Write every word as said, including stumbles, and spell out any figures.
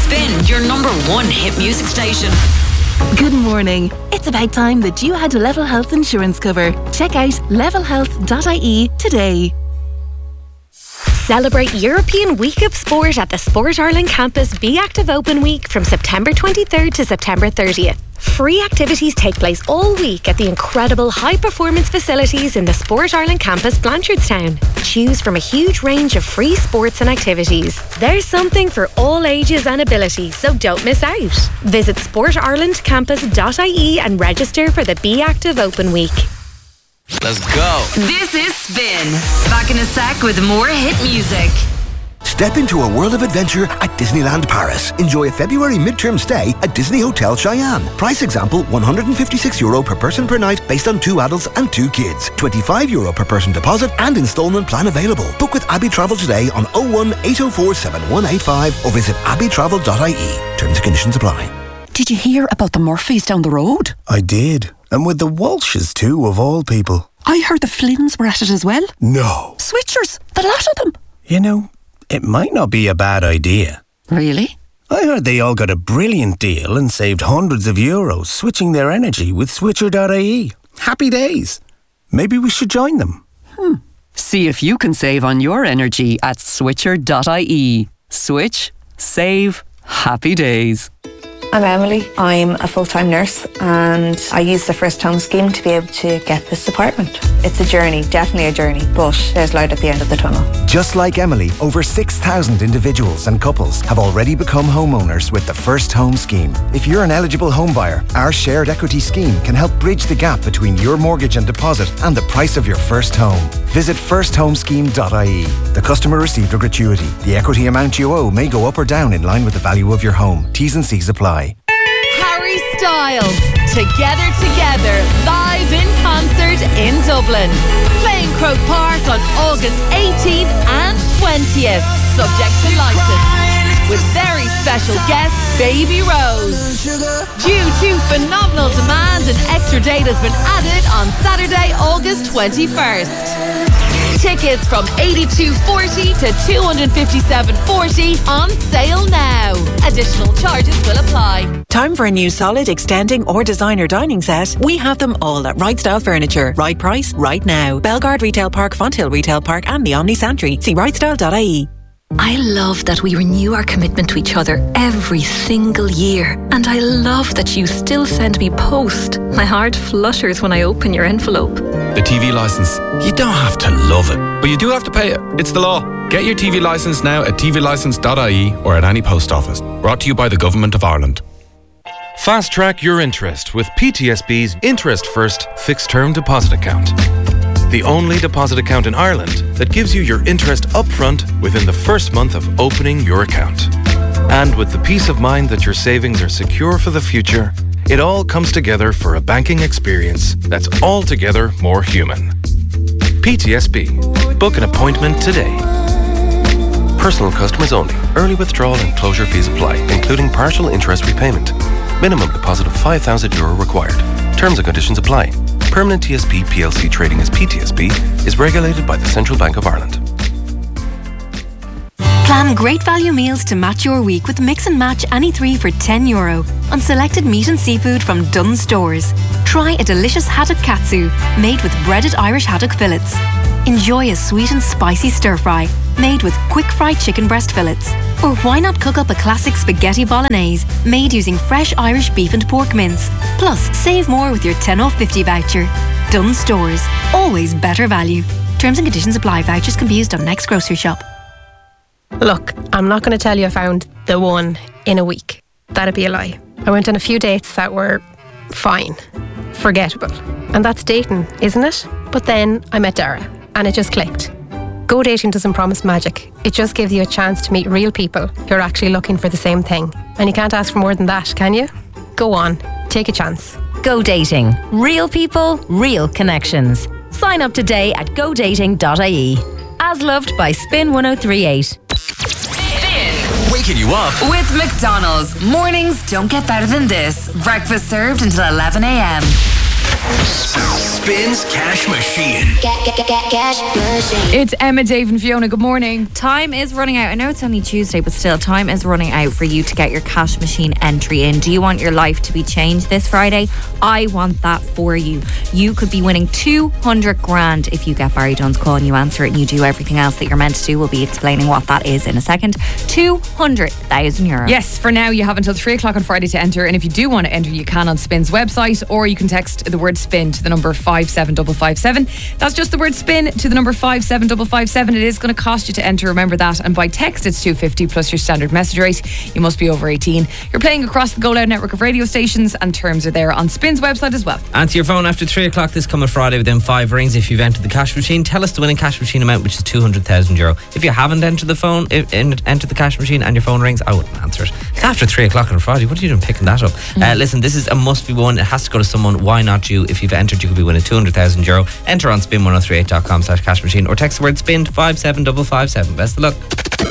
Spin, your number one hit music station. Good morning. It's about time that you had Level Health insurance cover. Check out level health dot I E today. Celebrate European Week of Sport at the Sport Ireland campus Be Active Open Week from September twenty-third to September thirtieth. Free activities take place all week at the incredible high-performance facilities in the Sport Ireland campus Blanchardstown. Choose from a huge range of free sports and activities. There's something for all ages and abilities, so don't miss out. Visit sport ireland campus dot I E and register for the Be Active Open Week. Let's go. This is Spin. Back in a sec with more hit music. Step into a world of adventure at Disneyland Paris. Enjoy a February midterm stay at Disney Hotel Cheyenne. Price example, one hundred fifty-six euro per person per night based on two adults and two kids. twenty-five euro per person deposit and instalment plan available. Book with Abbey Travel today on oh one, eight oh four, seven one eight five or visit abbey travel dot I E. Terms and conditions apply. Did you hear about the Murphys down the road? I did. And with the Walshes too, of all people. I heard the Flynns were at it as well. No. Switchers, the lot of them. You know, it might not be a bad idea. Really? I heard they all got a brilliant deal and saved hundreds of euros switching their energy with switcher dot I E. Happy days. Maybe we should join them. Hmm. See if you can save on your energy at switcher dot I E. Switch, save, happy days. I'm Emily. I'm a full-time nurse and I use the First Home Scheme to be able to get this apartment. It's a journey, definitely a journey, but there's light at the end of the tunnel. Just like Emily, over six thousand individuals and couples have already become homeowners with the First Home Scheme. If you're an eligible home buyer, our shared equity scheme can help bridge the gap between your mortgage and deposit and the price of your first home. Visit first home scheme dot I E. The customer received a gratuity. The equity amount you owe may go up or down in line with the value of your home. T's and C's apply. Harry Styles, Together Together, live in concert in Dublin. Playing Croke Park on August eighteenth and twentieth, subject to licence. With very special guest, Baby Rose. Due to phenomenal demand, an extra date has been added on Saturday, August twenty-first. Tickets from eighty-two forty to two hundred fifty-seven forty on sale now. Additional charges will apply. Time for a new solid, extending or designer dining set? We have them all at Right Style Furniture. Right price, right now. Bellegarde Retail Park, Fonthill Retail Park and the Omni Santry. See right style dot I E. I love that we renew our commitment to each other every single year. And I love that you still send me post. My heart flutters when I open your envelope. The T V licence. You don't have to love it, but you do have to pay it. It's the law. Get your T V licence now at t v licence dot I E or at any post office. Brought to you by the Government of Ireland. Fast track your interest with P T S B's Interest First Fixed Term Deposit Account. The only deposit account in Ireland that gives you your interest upfront within the first month of opening your account. And with the peace of mind that your savings are secure for the future, it all comes together for a banking experience that's altogether more human. P T S B. Book an appointment today. Personal customers only. Early withdrawal and closure fees apply, including partial interest repayment. Minimum deposit of five thousand euro required. Terms and conditions apply. Permanent T S B P L C trading as P T S B is regulated by the Central Bank of Ireland. Plan great value meals to match your week with Mix and Match any three for ten euro on selected meat and seafood from Dunnes Stores. Try a delicious haddock katsu made with breaded Irish haddock fillets. Enjoy a sweet and spicy stir fry made with quick fried chicken breast fillets. Or why not cook up a classic spaghetti bolognese made using fresh Irish beef and pork mince. Plus, save more with your ten off fifty voucher. Dunnes Stores. Always better value. Terms and conditions apply. Vouchers can be used on next grocery shop. Look, I'm not going to tell you I found the one in a week. That'd be a lie. I went on a few dates that were fine, forgettable. And that's dating, isn't it? But then I met Dara and it just clicked. Go dating doesn't promise magic. It just gives you a chance to meet real people who are actually looking for the same thing. And you can't ask for more than that, can you? Go on, take a chance. Go dating. Real people, real connections. Sign up today at go dating dot I E. As loved by Spin one oh three eight. Spin. Waking you up. With McDonald's. Mornings don't get better than this. Breakfast served until eleven a.m. Spins Cash Machine. Cash Machine. It's Emma, Dave and Fiona. Good morning. Time is running out. I know it's only Tuesday, but still, time is running out for you to get your Cash Machine entry in. Do you want your life to be changed this Friday? I want that for you. You could be winning two hundred grand if you get Barry Dunn's call and you answer it and you do everything else that you're meant to do. We'll be explaining what that is in a second. two hundred thousand euro. Yes, for now you have until three o'clock on Friday to enter, and if you do want to enter, you can on Spin's website, or you can text the word spin to the number five seven five five seven. That's just the word spin to the number five seven five five seven. It is going to cost you to enter, remember that, and by text it's two fifty plus your standard message rate. You must be over eighteen. You're playing across the Go Loud network of radio stations, and terms are there on Spin's website as well. Answer your phone after three o'clock this coming Friday within five rings. If you've entered the Cash Machine, tell us the winning Cash Machine amount, which is two hundred thousand euro. If you haven't entered the phone, if, entered the Cash Machine and your phone rings, I wouldn't answer it. It's after three o'clock on a Friday. What are you doing picking that up? Mm. Uh, listen, this is a must be won. It has to go to someone. Why not you? If you've entered, you could be winning two hundred thousand euro. Enter on spin ten thirty-eight dot com slash cash machine or text the word spin to five seven five five seven. Best of luck.